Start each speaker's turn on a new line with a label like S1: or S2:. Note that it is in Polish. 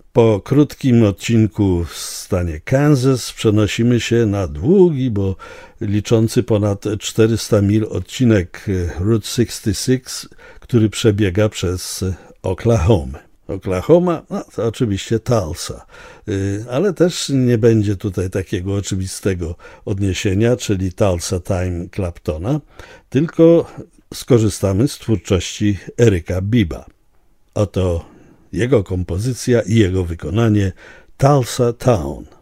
S1: Po krótkim odcinku w stanie Kansas przenosimy się na długi, bo liczący ponad 400 mil odcinek Route 66, który przebiega przez Oklahomę. Oklahoma, no to oczywiście Tulsa, ale też nie będzie tutaj takiego oczywistego odniesienia, czyli Tulsa Time Claptona, tylko skorzystamy z twórczości Erika Biba. Oto jego kompozycja i jego wykonanie Tulsa Town.